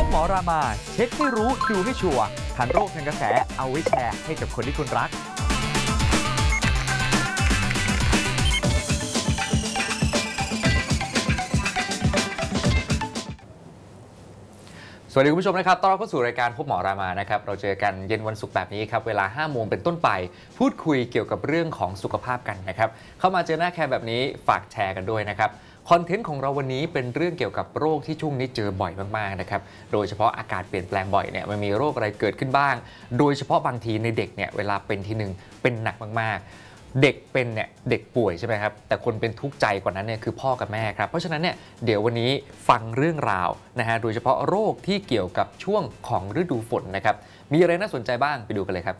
หมอรามาเช็คให้รู้ดูให้ชัวร์ทันโรคทันกระแสเอาไว้แชร์ให้กับคนที่คุณรักสวัสดีคุณผู้ชมนะครับต้อนรับเข้าสู่รายการพบหมอรามานะครับเราเจอกันเย็นวันศุกร์แบบนี้ครับเวลา 5 โมงเป็นต้นไปพูดคุยเกี่ยวกับเรื่องของสุขภาพกันนะครับเข้ามาเจอหน้าแคร์แบบนี้ฝากแชร์กันด้วยนะครับคอนเทนต์ของเราวันนี้เป็นเรื่องเกี่ยวกับโรคที่ช่วงนี้เจอบ่อยมากๆนะครับโดยเฉพาะอากาศเปลี่ยนแปลงบ่อยเนี่ยมันมีโรคอะไรเกิดขึ้นบ้างโดยเฉพาะบางทีในเด็กเนี่ยเวลาเป็นทีนึงเป็นหนักมากๆเด็กเป็นเนี่ยเด็กป่วยใช่ไหมครับแต่คนเป็นทุกข์ใจกว่านั้นเนี่ยคือพ่อกับแม่ครับเพราะฉะนั้นเนี่ยเดี๋ยววันนี้ฟังเรื่องราวนะฮะโดยเฉพาะโรคที่เกี่ยวกับช่วงของฤดูฝนนะครับมีอะไรน่าสนใจบ้างไปดูกันเลยครับ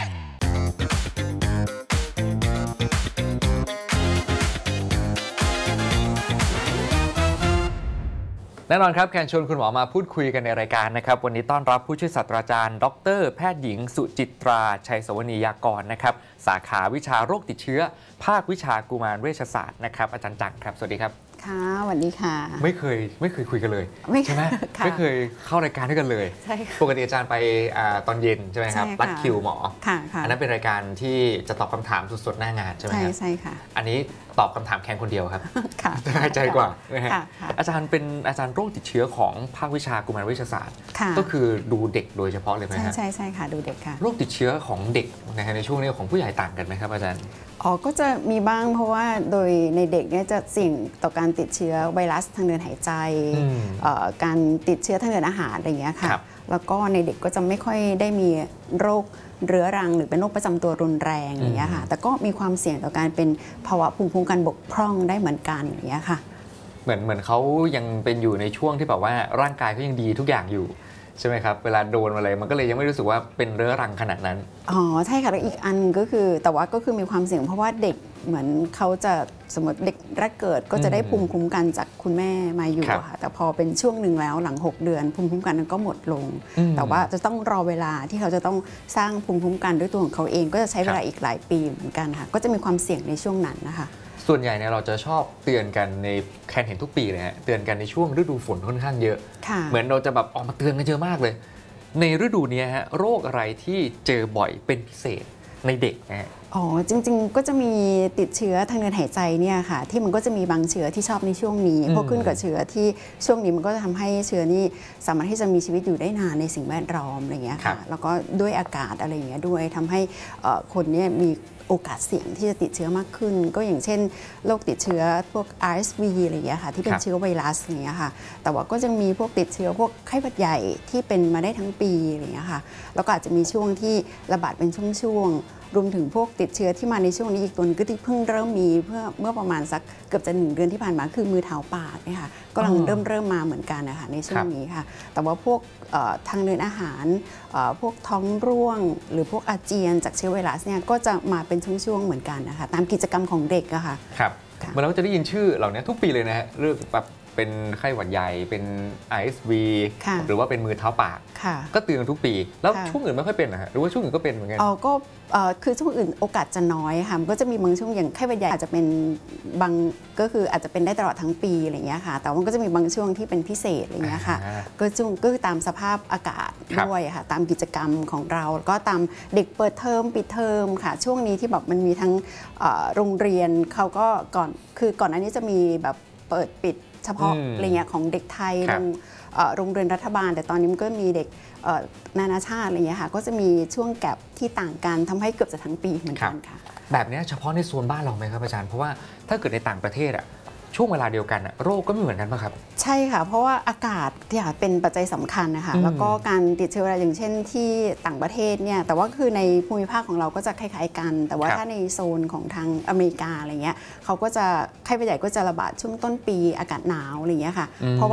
แน่นอนครับแคนชวนคุณหมอมาพูดคุยกันในรายการนะครับวันนี้ต้อนรับผู้ช่วยศาสตราจารย์ดร.แพทย์หญิงสุจิตราชัยสวนียากรนะครับสาขาวิชาโรคติดเชื้อภาควิชากุมารเวชศาสตร์นะครับอาจารย์จังครับสวัสดีครับค่ะสวัสดีค่ะไม่เคยคุยกันเลยใช่ไหมไม่เคยเข้ารายการด้วยกันเลยปกติอาจารย์ไปตอนเย็นใช่ไหมครับรัดคิวหมออันนั้นเป็นรายการที่จะตอบคำถามสดๆหน้างานใช่ไหมครับใช่ค่ะอันนี้ตอบคำถามแค่คนเดียวครับสบายใจกว่านะฮะอาจารย์เป็นอาจารย์โรคติดเชื้อของภาควิชากุมารเวชศาสตร์ก็คือดูเด็กโดยเฉพาะเลยไหมครับใช่ค่ะดูเด็กค่ะโรคติดเชื้อของเด็กในช่วงนี้ของผู้ใหญ่ต่างกันไหมครับอาจารย์ก็จะมีบ้างเพราะว่าโดยในเด็กเนี่ยจะเสี่ยงต่อการติดเชื้อไวรัสทางเดินหายใจการติดเชื้อทางเดินอาหารอะไรอย่างเงี้ยค่ะแล้วก็ในเด็กก็จะไม่ค่อยได้มีโรคเรื้อรังหรือเป็นโรคประจำตัวรุนแรงอย่างเงี้ยค่ะแต่ก็มีความเสี่ยงต่อการเป็นภาวะภูมิคุ้มกันบกพร่องได้เหมือนกันอย่างเงี้ยค่ะเหมือนเขายังเป็นอยู่ในช่วงที่แบบว่าร่างกายเขายังดีทุกอย่างอยู่ใช่ไหมครับเวลาโดนอะไรมันก็เลยยังไม่รู้สึกว่าเป็นเรื้อรังขนาดนั้นใช่ค่ะแล้วอีกอันก็คือแต่ว่าก็คือมีความเสี่ยงเพราะว่าเด็กเหมือนเขาจะสมมติเด็กแรกเกิดก็จะได้ภูมิคุ้มกันจากคุณแม่มาอยู่ค่ะแต่พอเป็นช่วงหนึ่งแล้วหลัง6 เดือนภูมิคุ้มกันนั้นก็หมดลงแต่ว่าจะต้องรอเวลาที่เขาจะต้องสร้างภูมิคุ้มกันด้วยตัวของเขาเองก็จะใช้เวลาอีกหลายปีเหมือนกันค่ะก็จะมีความเสี่ยงในช่วงนั้นนะคะส่วนใหญ่เนี่ยเราจะชอบเตือนกันในแคนเห็นทุกปีเลยฮะเตือนกันในช่วงฤดูฝนค่อนข้างเยอะเหมือนเราจะแบบออกมาเตือนกันเยอะมากเลยในฤดูนี้ฮะโรคอะไรที่เจอบ่อยเป็นพิเศษในเด็กนะฮะจริงๆก็จะมีติดเชื้อทางเดินหายใจเนี่ยค่ะที่มันก็จะมีบางเชื้อที่ชอบในช่วงนี้พวกขึ้นกับเชื้อที่ช่วงนี้มันก็จะทำให้เชื้อนี้สามารถที่จะมีชีวิตอยู่ได้นานในสิ่งแวดล้อมอะไรเงี้ยค่ะแล้วก็ด้วยอากาศอะไรอย่างเงี้ยด้วยทำให้คนเนี่ยมีโอกาสเสี่ยงที่จะติดเชื้อมากขึ้นก็อย่างเช่นโรคติดเชื้อพวก RSV อะไรอย่างเงี้ยค่ะที่เป็นเชื้อไวรัสอย่างเงี้ยค่ะแต่ว่าก็จะมีพวกติดเชื้อพวกไข้หวัดใหญ่ที่เป็นมาได้ทั้งปีอะไรอย่างเงี้ยค่ะแล้วก็อาจจะมีช่วงที่ระบาดเป็นช่วงรวมถึงพวกติดเชื้อที่มาในช่วงนี้อีกตัวนึงก็ที่เพิ่งเริ่มมีเมื่อประมาณสักเกือบจะ1 เดือนที่ผ่านมาคือมือเท้าปากเนี่ยค่ะก็กำลังเริ่มมาเหมือนกันนะคะในช่วงนี้ค่ะแต่ว่าพวกทางเดินอาหารพวกท้องร่วงหรือพวกอาเจียนจากเชื้อไวรัสเนี่ยก็จะมาเป็นช่วงๆเหมือนกันนะคะตามกิจกรรมของเด็กอะค่ะครับเมื่อเราจะได้ยินชื่อเหล่านี้ทุกปีเลยนะฮะเรื่องแบบเป็นไข้หวัดใหญ่เป็น RSV หรือว่าเป็นมือเท้าปากก็เตือนทุกปีแล้วช่วงอื่นไม่ค่อยเป็นนะฮะหรือว่าช่วงอื่นก็เป็นเหมือนกันก็คือช่วงอื่นโอกาสจะน้อยค่ะก็จะมีบางช่วงอย่างไข้หวัดใหญ่อาจจะเป็นบางก็คืออาจจะเป็นได้ตลอดทั้งปีอะไรอย่างเงี้ยค่ะแต่ว่าก็จะมีบางช่วงที่เป็นพิเศษอะไรอย่างเงี้ยค่ะก็คือตามสภาพอากาศด้วยค่ะตามกิจกรรมของเราก็ตามเด็กเปิดเทอมปิดเทอมค่ะช่วงนี้ที่แบบมันมีทั้งโรงเรียนเขาก็ก่อนหน้านี้จะมีแบบเปิดปิดเฉพาะอะไรเงี้ยของเด็กไทยโรงเรียนรัฐบาลแต่ตอนนี้มันก็มีเด็กนานาชาติอะไรเงี้ยค่ะก็จะมีช่วงแกปที่ต่างกันทำให้เกือบจะทั้งปีเหมือนกันค่ะแบบนี้เฉพาะในโซนบ้านเราไหมครับอาจารย์เพราะว่าถ้าเกิดในต่างประเทศอะช่วงเวลาเดียวกันโรคก็ไม่เหมือนกันป่ะครับใช่ค่ะเพราะว่าอากาศที่เป็นปัจจัยสำคัญนะคะแล้วก็การติดเชื้ออย่างเช่นที่ต่างประเทศเนี่ยแต่ว่าคือในภูมิภาคของเราก็จะคล้ายๆกันแต่ว่าถ้าในโซนของทางอเมริกาอะไรเงี้ยเขาก็จะไข้หวัดใหญ่ก็จะระบาดช่วงต้นปีอากาศหนาวอะไรเงี้ยค่ะเพราะ